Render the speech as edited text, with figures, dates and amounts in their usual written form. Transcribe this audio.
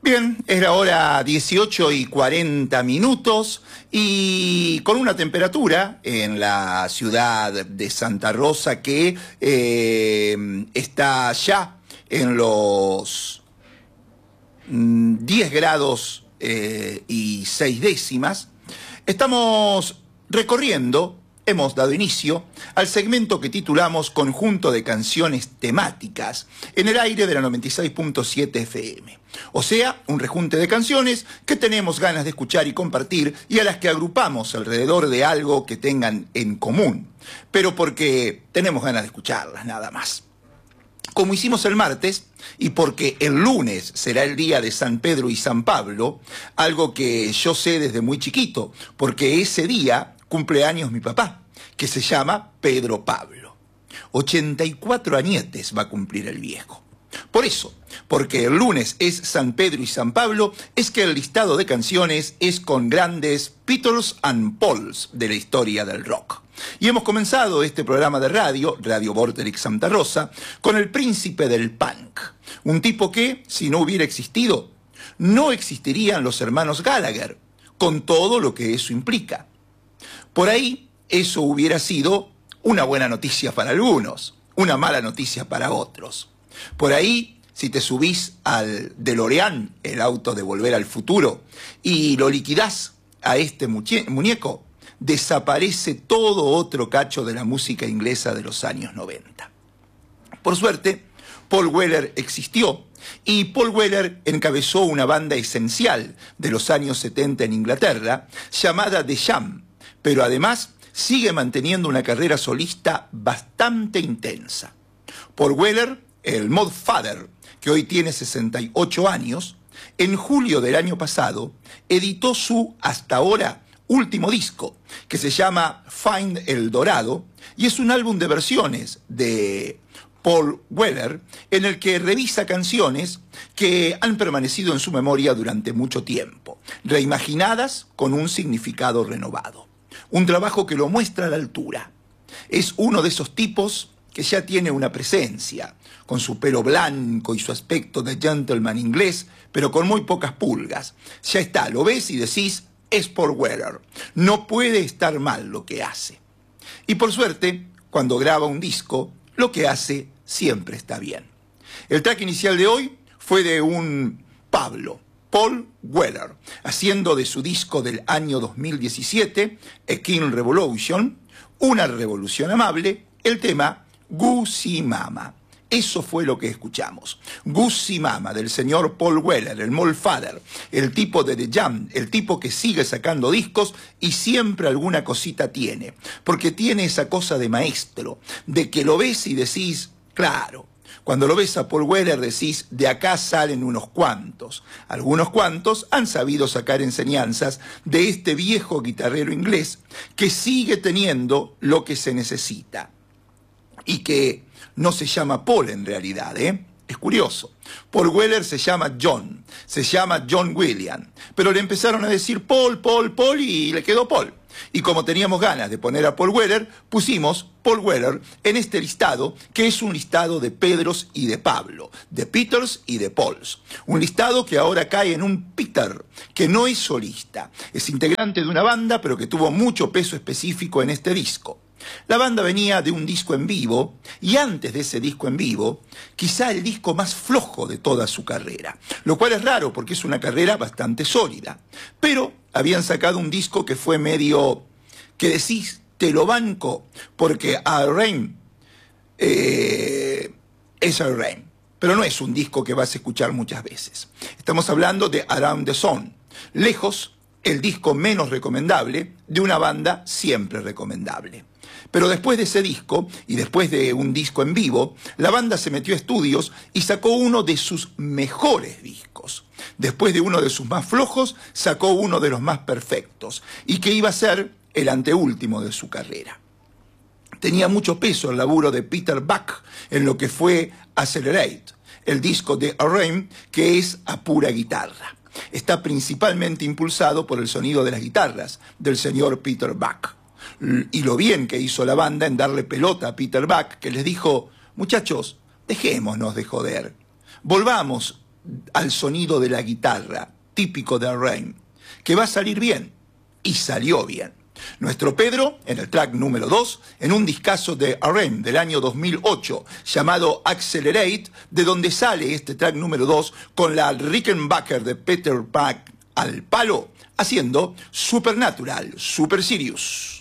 Bien, es la hora 18:40 y con una temperatura en la ciudad de Santa Rosa que está ya en los 10 grados y 6 décimas. Estamos recorriendo, hemos dado inicio al segmento que titulamos Conjunto de Canciones Temáticas en el aire de la 96.7 FM. O sea, un rejunte de canciones que tenemos ganas de escuchar y compartir y a las que agrupamos alrededor de algo que tengan en común, pero porque tenemos ganas de escucharlas, nada más. Como hicimos el martes, y porque el lunes será el día de San Pedro y San Pablo, algo que yo sé desde muy chiquito, porque ese día cumple años mi papá, que se llama Pedro Pablo. 84 añetes va a cumplir el viejo. Por eso, porque el lunes es San Pedro y San Pablo, es que el listado de canciones es con grandes Beatles and Pauls de la historia del rock. Y hemos comenzado este programa de radio, Radio Vorterix Santa Rosa, con el príncipe del punk. Un tipo que, si no hubiera existido, no existirían los hermanos Gallagher, con todo lo que eso implica. Por ahí, eso hubiera sido una buena noticia para algunos, una mala noticia para otros. Por ahí, si te subís al DeLorean, el auto de Volver al Futuro, y lo liquidás a este muñeco, desaparece todo otro cacho de la música inglesa de los años 90. Por suerte, Paul Weller existió, y Paul Weller encabezó una banda esencial de los años 70 en Inglaterra, llamada The Jam, pero además sigue manteniendo una carrera solista bastante intensa. Paul Weller, el Mod Father, que hoy tiene 68 años, en julio del año pasado editó su, hasta ahora, último disco, que se llama Find El Dorado, y es un álbum de versiones de Paul Weller, en el que revisa canciones que han permanecido en su memoria durante mucho tiempo, reimaginadas con un significado renovado. Un trabajo que lo muestra a la altura. Es uno de esos tipos que ya tiene una presencia, con su pelo blanco y su aspecto de gentleman inglés, pero con muy pocas pulgas. Ya está, lo ves y decís, es Paul Weller. No puede estar mal lo que hace. Y por suerte, cuando graba un disco, lo que hace siempre está bien. El track inicial de hoy fue de un Paul Weller, haciendo de su disco del año 2017, A King Revolution, una revolución amable, el tema Gussie Mama. Eso fue lo que escuchamos. Gussie Mama, del señor Paul Weller, el Mod Father, el tipo de The Jam, el tipo que sigue sacando discos y siempre alguna cosita tiene. Porque tiene esa cosa de maestro, de que lo ves y decís, claro. Cuando lo ves a Paul Weller decís, de acá salen unos cuantos. Algunos cuantos han sabido sacar enseñanzas de este viejo guitarrero inglés que sigue teniendo lo que se necesita. Y que no se llama Paul en realidad, ¿eh? Es curioso. Paul Weller se llama John William, pero le empezaron a decir Paul y le quedó Paul. Y como teníamos ganas de poner a Paul Weller, pusimos Paul Weller en este listado, que es un listado de Pedros y de Pablo, de Peters y de Pauls. Un listado que ahora cae en un Peter, que no es solista. Es integrante de una banda, pero que tuvo mucho peso específico en este disco. La banda venía de un disco en vivo, y antes de ese disco en vivo, quizá el disco más flojo de toda su carrera, lo cual es raro porque es una carrera bastante sólida. Pero habían sacado un disco que fue medio, que decís, te lo banco, porque Al Rain es Al Rain, pero no es un disco que vas a escuchar muchas veces. Estamos hablando de Around the Sun, lejos el disco menos recomendable de una banda siempre recomendable. Pero después de ese disco, y después de un disco en vivo, la banda se metió a estudios y sacó uno de sus mejores discos. Después de uno de sus más flojos, sacó uno de los más perfectos, y que iba a ser el anteúltimo de su carrera. Tenía mucho peso el laburo de Peter Buck en lo que fue Accelerate, el disco de Rain, que es a pura guitarra. Está principalmente impulsado por el sonido de las guitarras del señor Peter Buck. Y lo bien que hizo la banda en darle pelota a Peter Buck, que les dijo, muchachos, dejémonos de joder, volvamos al sonido de la guitarra, típico de R.E.M., que va a salir bien, y salió bien. Nuestro Pedro, en el track número 2, en un discazo de R.E.M. del año 2008, llamado Accelerate, de donde sale este track número 2, con la Rickenbacker de Peter Pack al palo, haciendo Supernatural, Super Sirius.